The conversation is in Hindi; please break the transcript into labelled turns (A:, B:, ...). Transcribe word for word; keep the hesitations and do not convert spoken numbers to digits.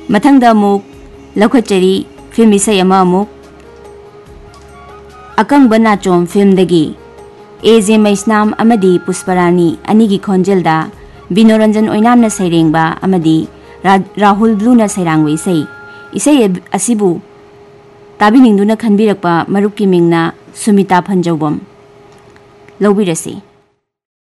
A: मथंगदा अमुक लखचरी फिल्म इसे अमुक अकंग नाचोम फिल्म दगी ए जे मैस्नाम अमदी पुष्परानी अनिगी खोंजेलदा बिनोरंजन ओइनामना सैरेंबा अमदी राहुल ब्लूना सैरांगवे इसे इसे असिबु ताबिनिंदुना खनबिरकपा मरुकी मिंगना सुमिता फंजौबम लौबिरसी।